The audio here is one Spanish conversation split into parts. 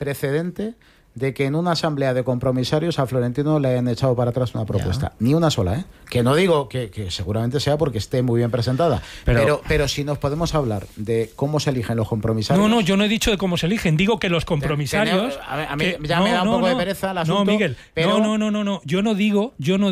precedente de que en una asamblea de compromisarios a Florentino le hayan echado para atrás una propuesta. Ni una sola, ¿eh? Que no digo que seguramente sea porque esté muy bien presentada, pero si nos podemos hablar de cómo se eligen los compromisarios... No, yo no he dicho de cómo se eligen, digo que los compromisarios... A mí ya me da un poco de pereza el asunto. No, Miguel, pero... no, yo no digo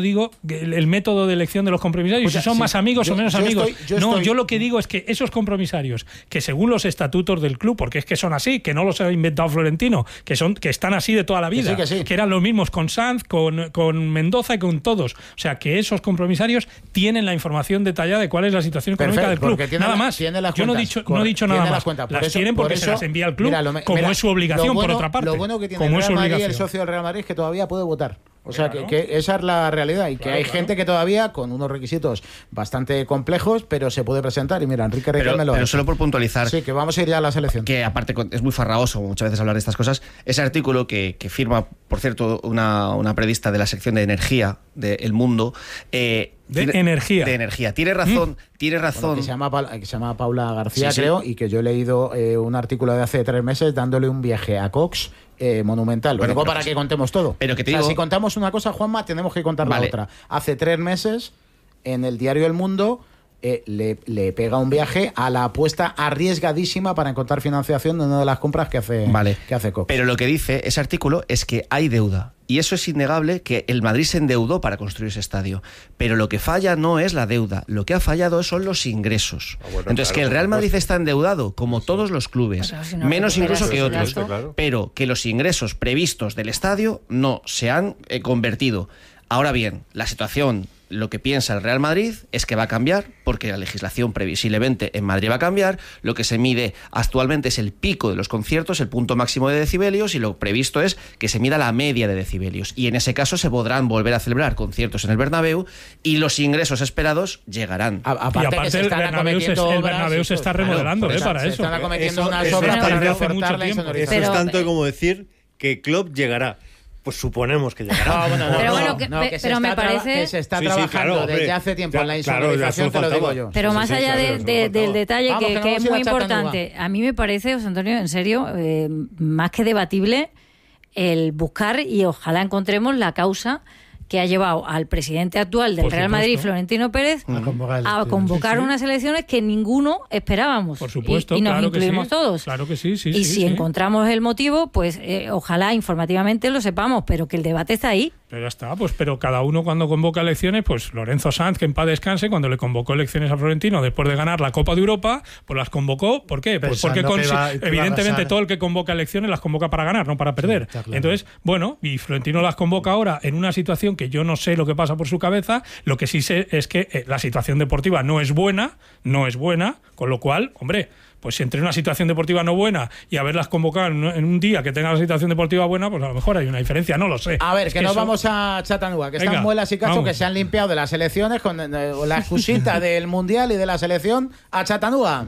el método de elección de los compromisarios, si son más amigos o menos amigos. Yo lo que digo es que esos compromisarios, que según los estatutos del club, porque es que son así, que no los ha inventado Florentino, que están así de toda la vida, que eran los mismos con Sanz, con Mendoza y con todos. O sea, que esos compromisarios tienen la información detallada de cuál es la situación económica del club. Nada más. Yo no he dicho nada más. Las tienen porque se las envía al club, como es su obligación, por otra parte. Lo bueno que tiene el Real Madrid, el socio del Real Madrid, es que todavía puede votar. O sea, que esa es la realidad y que hay gente que todavía, con unos requisitos bastante complejos, pero se puede presentar. Y mira, Enrique Riquelme pero solo por puntualizar. Sí, que vamos a ir ya a la selección. Que aparte es muy farragoso muchas veces hablar de estas cosas. Ese artículo que firma, por cierto, una periodista de la sección de energía de El Mundo... De energía. Tiene razón. Bueno, que se llama Paula García, creo, y que yo he leído un artículo de hace 3 meses dándole un viaje a Cox monumental. Lo digo para que contemos todo. Pero que te digo... si contamos una cosa, Juanma, tenemos que contar la otra. Hace 3 meses, en el diario El Mundo... le pega un viaje a la apuesta arriesgadísima para encontrar financiación de una de las compras que hace Cox. Pero lo que dice ese artículo es que hay deuda. Y eso es innegable, que el Madrid se endeudó para construir ese estadio. Pero lo que falla no es la deuda, lo que ha fallado son los ingresos. Entonces, que el Real Madrid está endeudado, como todos los clubes, menos incluso que otros, pero que los ingresos previstos del estadio no se han convertido. Ahora bien, la situación, lo que piensa el Real Madrid es que va a cambiar, porque la legislación previsiblemente en Madrid va a cambiar. Lo que se mide actualmente es el pico de los conciertos, el punto máximo de decibelios, y lo previsto es que se mida la media de decibelios. Y en ese caso se podrán volver a celebrar conciertos en el Bernabéu y los ingresos esperados llegarán. Aparte el Bernabéu se está remodelando para eso. Se están acometiendo unas obras para reforzar la insonorización. Eso es tanto como decir que Klopp llegará. Pues suponemos que llegará. Pero me parece que se está trabajando desde hace tiempo en la insonorización, te lo digo yo. Pero más allá del detalle que es muy importante, a mí me parece, José Antonio, en serio, más que debatible el buscar, y ojalá encontremos la causa que ha llevado al presidente actual del Real Madrid, Florentino Pérez, a convocar unas elecciones que ninguno esperábamos. Por supuesto, y nos incluimos todos. Claro que sí. Y si encontramos el motivo, pues ojalá informativamente lo sepamos, pero que el debate está ahí. Pero ya está, pero cada uno cuando convoca elecciones, pues Lorenzo Sanz, que en paz descanse, cuando le convocó elecciones a Florentino después de ganar la Copa de Europa, pues las convocó. ¿Por qué? Pues porque evidentemente todo el que convoca elecciones las convoca para ganar, no para perder. Claro. Entonces, y Florentino las convoca ahora en una situación que yo no sé lo que pasa por su cabeza. Lo que sí sé es que la situación deportiva no es buena, con lo cual, hombre, pues entre una situación deportiva no buena y haberlas convocado en un día que tenga la situación deportiva buena, pues a lo mejor hay una diferencia, no lo sé. A ver, que nos vamos a Chattanooga, que están Muelas y Castro, que se han limpiado de las elecciones con la excusita del Mundial y de la selección, a Chattanooga.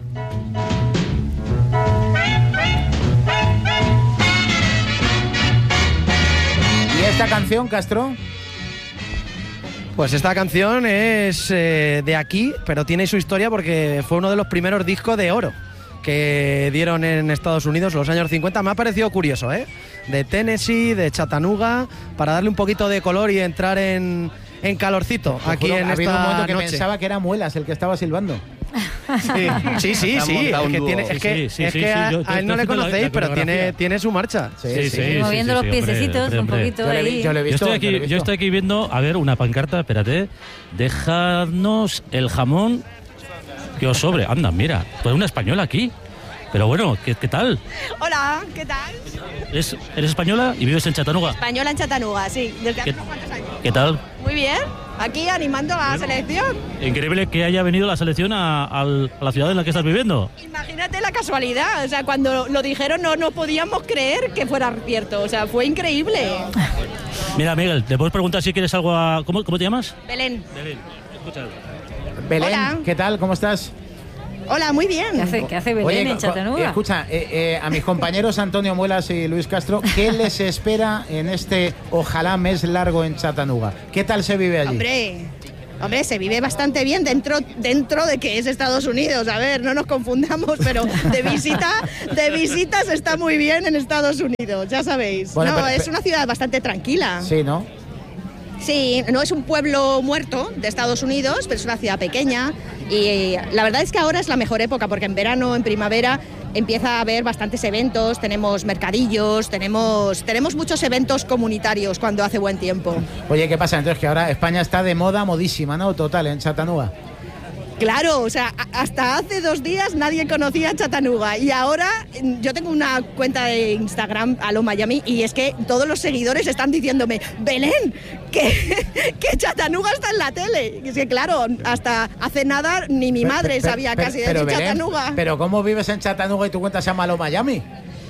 ¿Y esta canción, Castro? Pues esta canción es de aquí, pero tiene su historia porque fue uno de los primeros discos de oro que dieron en Estados Unidos los años 50. Me ha parecido curioso, de Tennessee, de Chattanooga, para darle un poquito de color y entrar en calorcito aquí en esta noche. Ha habido un momento que pensaba que era Muelas el que estaba silbando. Sí. Es que a él no le conocéis, pero tiene su marcha. Sí. Moviendo los piececitos un poquito ahí. Yo estoy aquí viendo, a ver, una pancarta, espérate. Dejadnos el jamón que os sobre. Anda, mira, pues una española aquí. Pero bueno, ¿qué tal? Hola, ¿qué tal? ¿Eres española y vives en Chattanooga? Española en Chattanooga, sí, desde hace unos cuantos años. ¿Qué tal? Muy bien, aquí animando a la selección. Increíble que haya venido la selección a la ciudad en la que estás viviendo. Imagínate la casualidad, o sea, cuando lo dijeron no podíamos creer que fuera cierto, o sea, fue increíble. Mira, Miguel, ¿te puedes preguntar si quieres algo a... ¿Cómo te llamas? Belén. Escucha. Belén, hola. ¿Qué tal? ¿Cómo estás? Hola, muy bien. ¿Qué hace Belén en Chattanooga? Escucha, a mis compañeros Antonio Muelas y Luis Castro, ¿qué les espera en este ojalá mes largo en Chattanooga? ¿Qué tal se vive allí? Hombre, Hombre, se vive bastante bien dentro de que es Estados Unidos. A ver, no nos confundamos, pero de visitas está muy bien en Estados Unidos, ya sabéis. Bueno, no, es una ciudad bastante tranquila. Sí, ¿no? Sí, no es un pueblo muerto de Estados Unidos, pero es una ciudad pequeña y la verdad es que ahora es la mejor época porque en verano, en primavera empieza a haber bastantes eventos, tenemos mercadillos, tenemos muchos eventos comunitarios cuando hace buen tiempo. Oye, ¿qué pasa? Entonces que ahora España está de moda, modísima, ¿no? Total, en Chattanooga. Claro, o sea, hasta hace 2 días nadie conocía Chattanooga y ahora yo tengo una cuenta de Instagram, Alo Miami, y es que todos los seguidores están diciéndome, Belén, que Chattanooga está en la tele. Y es que claro, hasta hace nada ni mi madre sabía casi de Chattanooga. Pero ¿cómo vives en Chattanooga y tu cuenta se llama Alo Miami?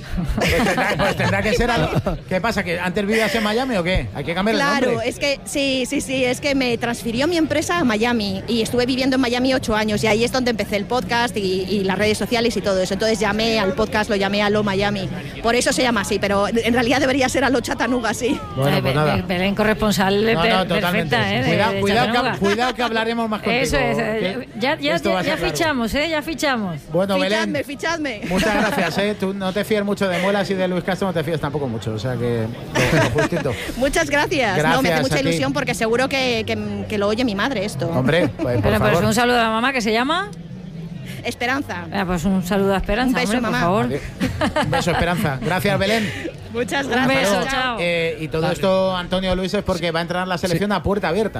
Pues tendrá que ser algo. ¿Qué pasa? ¿Que antes vivías en Miami o qué? Hay que cambiar el nombre. Claro, es que sí, es que me transfirió mi empresa a Miami y estuve viviendo en Miami 8 años y ahí es donde empecé el podcast y las redes sociales y todo eso. Entonces llamé al podcast, lo llamé a Lo Miami. Por eso se llama así, pero en realidad debería ser a Lo Chattanooga, sí. Bueno, pues nada. Belén corresponsal perfecta, Cuidado que hablaremos más contigo. Eso es. Ya fichamos, ya fichamos. Bueno, Belén. Fichadme. Muchas gracias, Tú no te fíes mucho de Muelas y de Luis Castro, no te fíes tampoco mucho, o sea que lo justito. Muchas gracias. No, me hace mucha ilusión porque seguro que lo oye mi madre esto. Hombre, pues, por favor. Pues un saludo a la mamá, que se llama Esperanza. Pues un saludo a Esperanza. Un beso, hombre, mamá. Por favor. Vale. Un beso, Esperanza. Gracias, Belén. Muchas gracias. Un beso, chao. Y todo esto, Antonio Luis, es porque va a entrar la selección a puerta abierta.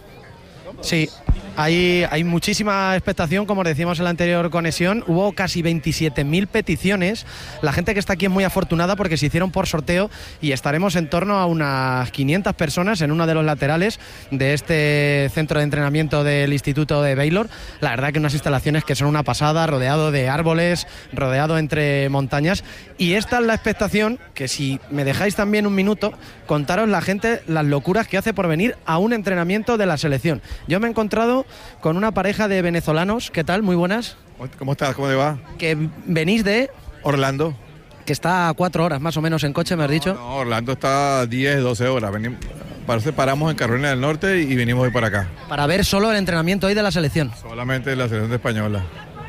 Sí, hay muchísima expectación, como decíamos en la anterior conexión. Hubo casi 27.000 peticiones. La gente que está aquí es muy afortunada porque se hicieron por sorteo y estaremos en torno a unas 500 personas en uno de los laterales de este centro de entrenamiento del Instituto de Baylor. La verdad que unas instalaciones que son una pasada, rodeado de árboles, rodeado entre montañas. Y esta es la expectación, que si me dejáis también un minuto, contaros la gente las locuras que hace por venir a un entrenamiento de la selección. Yo me he encontrado con una pareja de venezolanos. ¿Qué tal? Muy buenas. ¿Cómo estás? ¿Cómo te va? Que venís de Orlando. Que está a 4 horas más o menos en coche, me has dicho. No, Orlando está a 10, 12 horas. Paramos en Carolina del Norte y vinimos hoy para acá. Para ver solo el entrenamiento hoy de la selección. Solamente la selección española.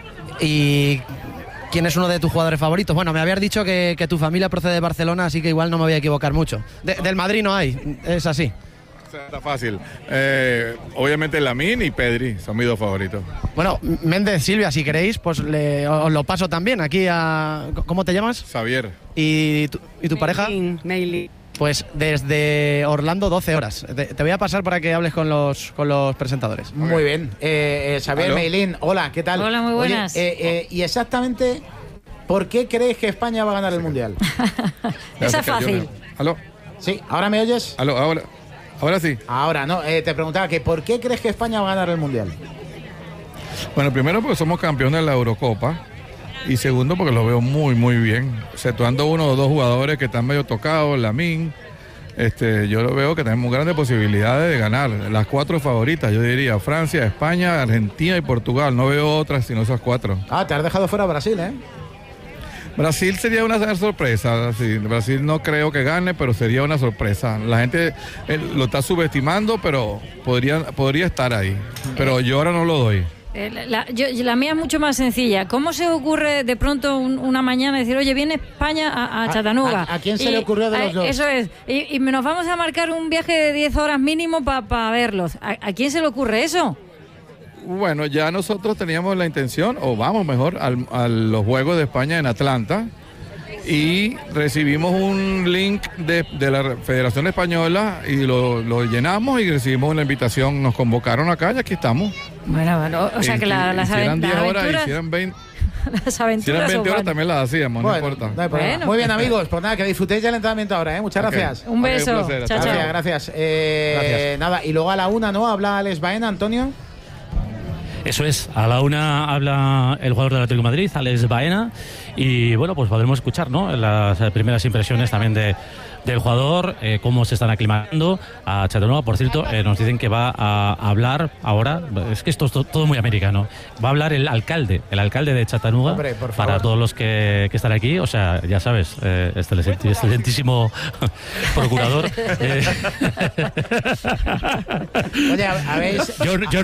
¿Y quién es uno de tus jugadores favoritos? Bueno, me habías dicho que tu familia procede de Barcelona, así que igual no me voy a equivocar mucho. Del Madrid no hay, es así. Está fácil. Obviamente Lamine y Pedri son mis 2 favoritos. Bueno, Méndez, Silvia, si queréis, pues os lo paso también aquí a... ¿Cómo te llamas? Xavier. ¿Y tu pareja? Meili. Pues desde Orlando 12 horas. Te voy a pasar para que hables con los presentadores. Muy bien. Xavier Meilín, hola, ¿qué tal? Hola, muy buenas. Oye, y exactamente, ¿por qué crees que España va a ganar el Mundial? Esa es fácil. ¿Aló? Sí, ¿ahora me oyes? ¿Aló? Ahora sí. Ahora, no, te preguntaba que ¿por qué crees que España va a ganar el Mundial? Bueno, primero porque somos campeones de la Eurocopa y segundo porque lo veo muy, muy bien. Exceptuando 1 o 2 jugadores que están medio tocados, Lamine, yo lo veo que tenemos grandes posibilidades de ganar. Las 4 favoritas, yo diría, Francia, España, Argentina y Portugal. No veo otras sino esas 4. Te has dejado fuera Brasil, ¿eh? Brasil sería una sorpresa. Sí, Brasil no creo que gane, pero sería una sorpresa. La gente lo está subestimando, pero podría estar ahí. Pero yo ahora no lo doy. La mía es mucho más sencilla. ¿Cómo se ocurre de pronto una mañana decir, oye, viene España a Chattanooga? ¿A quién se le ocurrió de los dos? Eso es. Y nos vamos a marcar un viaje de 10 horas mínimo para verlos. ¿A quién se le ocurre eso? Bueno, ya nosotros teníamos la intención, o vamos mejor, a los Juegos de España en Atlanta y recibimos un link de la Federación Española y lo llenamos y recibimos una invitación, nos convocaron acá y aquí estamos. Bueno, o sea que las hicieran 10 horas, aventuras... hicieran 20... Las aventuras si eran 20 horas van. también las hacíamos, no importa. No hay problema. Muy bien, amigos, pues nada, que disfrutéis del entrenamiento ahora, Muchas gracias. Un beso. Un placer. Chao, Gracias. Gracias. Nada, y luego a la 1, ¿no? Habla Alex Baena, Antonio. Eso es, a la 1 habla el jugador del Atlético de Madrid, Alex Baena, y bueno, pues podremos escuchar, ¿no?, las primeras impresiones también del jugador, cómo se están aclimatando a Chattanooga. Por cierto, nos dicen que va a hablar ahora, es que esto es todo muy americano, va a hablar el alcalde de Chattanooga. Hombre, por favor. Para todos los que están aquí, o sea, ya sabes, excelentísimo procurador. Oye, habéis...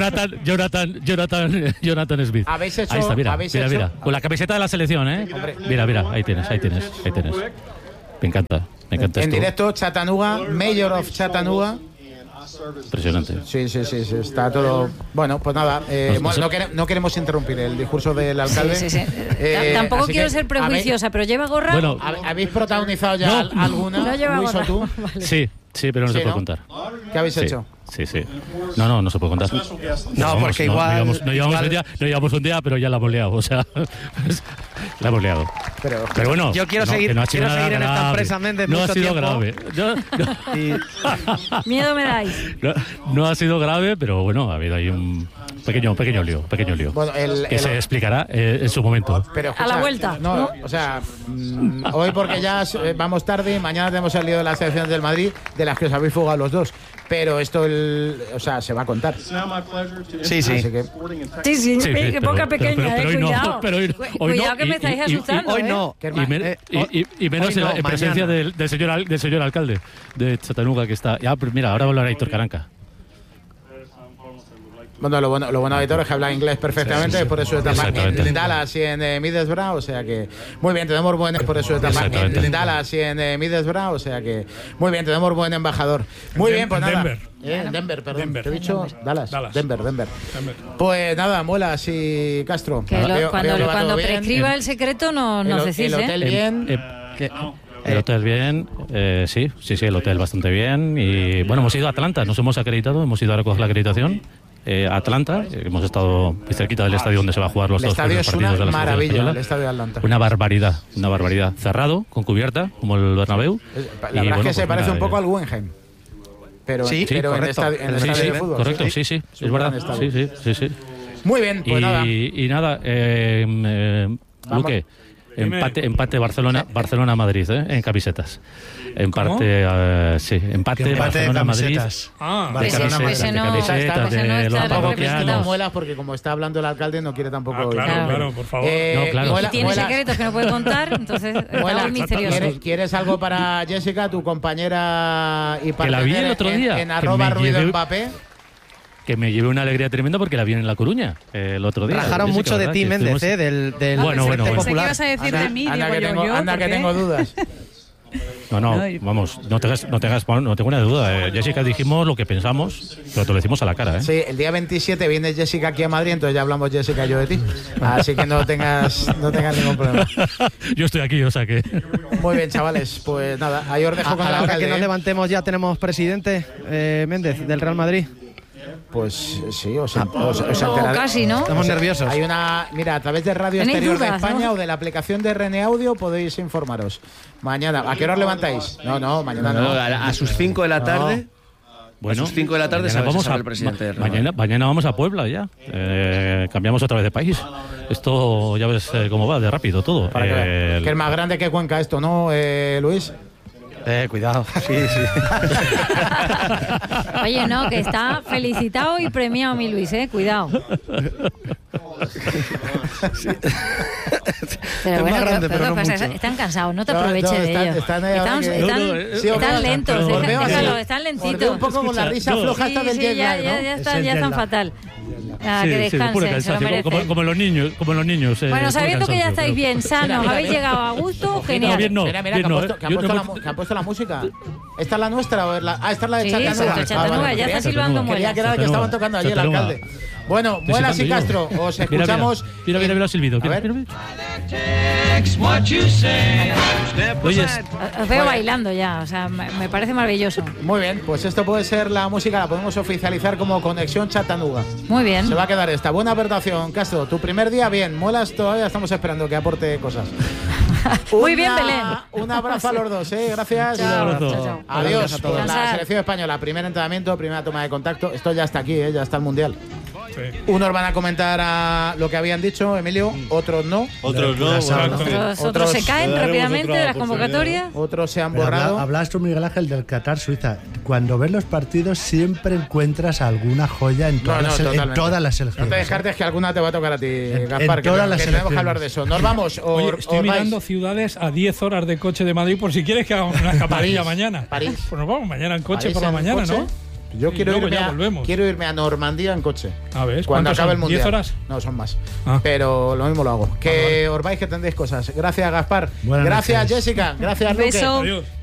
Jonathan Smith. Habéis hecho... Ahí está, mira, habéis mira, hecho... mira, con la camiseta de la selección, ¿eh? Hombre. Mira, ahí tienes. Me encanta En esto. directo, Chattanooga, Mayor of Chattanooga. Impresionante. Sí, está todo... Bueno, pues nada, no queremos interrumpir el discurso del alcalde. Sí. Tampoco quiero ser prejuiciosa, pero ¿lleva gorra? Bueno, ¿habéis protagonizado ya alguna? No lleva Luis, gorra. ¿o tú? Vale. Sí, pero no se puede contar. ¿Qué habéis hecho? Sí. No se puede contar. No, porque igual... No llevamos un día, pero ya la hemos liado. O sea, la hemos liado. Pero bueno, yo quiero seguir en esta empresa, Méndez, no mucho ha sido tiempo. grave. Miedo me dais. No ha sido grave, pero bueno, ha habido ahí un pequeño lío. Bueno, que se explicará en su momento. Pero, a la vuelta. No, o sea, hoy porque ya vamos tarde, mañana tenemos el lío de las selecciones del Madrid, de las que os habéis fugado los dos. Pero esto, se va a contar. Sí. Así que... Sí, qué boca pequeña, pero hoy cuidado. Hoy Cuidado no, que me estáis asustando. Hoy no. Y menos hoy no, en presencia del señor alcalde de Chattanooga, que está... Ya, pero mira, ahora va a hablar Héctor Caranca. Bueno, lo bueno de Héctor es que habla inglés perfectamente, por eso está en Dallas y en Middlesbrough, o sea que muy bien, tenemos buen en Dallas y en Middlesbrough, o sea que muy bien, tenemos buen embajador. Muy bien, pues nada. Denver, perdón. ¿Te he dicho? Dallas. Denver. Pues nada, Muelas y Castro. Cuando prescriba el secreto nos decís, el hotel bien. El hotel bien, sí, el hotel bastante bien. Y bueno, hemos ido a Atlanta, nos hemos acreditado, hemos ido a recoger la acreditación. Atlanta, hemos estado muy cerquita del estadio donde se va a jugar los dos primeros partidos de la selección española. El estadio de Atlanta. Una barbaridad. Cerrado, con cubierta, como el Bernabéu. La verdad es que se parece un poco al Guggenheim. Pero en el estadio de fútbol. Correcto, sí, es verdad. Sí. Muy bien, pues nada. Y nada, Luque, empate Barcelona-Madrid, en camisetas. Empate Barcelona-Madrid. Camisetas de los parroquianos. Muelas porque como está hablando el alcalde no quiere tampoco... Claro, por favor. Y tiene secretos que no puede contar, entonces está muy misterioso. ¿Quieres algo para Jessica, tu compañera y que la vi el otro día, en @ruido_Mbappé? Que me llevé una alegría tremenda porque la vi en La Coruña el otro día. Rajaron mucho de ti, Méndez, del bueno. Pensé que ibas a decir de mí, anda que tengo dudas. No, vamos, no tengo una duda. Jessica, dijimos lo que pensamos, pero te lo decimos a la cara, ¿eh? Sí, el día 27 viene Jessica aquí a Madrid, entonces ya hablamos Jessica y yo de ti. Así que no tengas ningún problema. Yo estoy aquí, o sea que... Muy bien, chavales, pues nada, ahí os dejo con a el la hora alcalde. que nos levantemos ya tenemos presidente, Méndez, del Real Madrid. Pues sí, os casi, ¿no? Estamos nerviosos. Hay mira, a través de Radio Exterior de España o de la aplicación de RN Audio podéis informaros. Mañana, ¿a qué hora os levantáis? No, mañana no. A sus 5 de la tarde. Bueno, a sus 5 de la tarde vamos el presidente. Mañana vamos a Puebla ya. Cambiamos otra vez de país. Esto ya ves cómo va, de rápido todo. Que es más grande que Cuenca esto, ¿no, Luis? Cuidado. Sí. Oye, no, que está felicitado y premiado mi Luis, cuidado. Pero bueno, pero pasa? Están cansados, no te aproveches de ellos. Están lentos, están lentitos. Un poco con la risa floja hasta del jet lag, ¿no? Ya están fatal. Que descansen, se lo merecen. Como los niños. Bueno, sabiendo que ya estáis bien sanos, habéis llegado a gusto, genial. Mira, que han puesto la música. ¿Esta es la nuestra o es la...? Esta es la de Chattanooga. Chattanooga, ya está silbando Muelas. Quería que era que estaban tocando allí el alcalde. Bueno, Muelas y Castro, os escuchamos... Mira el silbido. Os veo bailando ya, o sea, me parece maravilloso. Muy bien, pues esto puede ser la música, la podemos oficializar como Conexión Chattanooga. Muy bien. Se va a quedar esta buena aportación. Castro, tu primer día bien, Muelas todavía estamos esperando que aporte cosas. Muy bien, Belén. Un abrazo a los dos, gracias. Chao. Adiós a todos. La selección española, primer entrenamiento, primera toma de contacto. Esto ya está aquí, ya está el Mundial. Sí. Unos van a comentar a lo que habían dicho, Emilio, otros no. Otros no. Otros se caen rápidamente de las convocatorias. Otros se han borrado. Hablas tú, Miguel Ángel, del Qatar-Suiza. Cuando ves los partidos siempre encuentras alguna joya en todas las selecciones. No te descartes que alguna te va a tocar a ti, Gaspar, que tenemos que hablar de eso. Nos vamos. Oye, estoy mirando ciudades a 10 horas de coche de Madrid por si quieres que hagamos una escapadilla mañana. París. Pues nos vamos mañana en coche por la mañana, ¿no? Yo quiero irme a Normandía en coche. A ver, cuando acabe el Mundial. ¿10 horas? No, son más. Pero lo mismo lo hago. Que os vais, que tendréis cosas. Gracias, Gaspar. Gracias, Jessica. Gracias, Luque. Beso.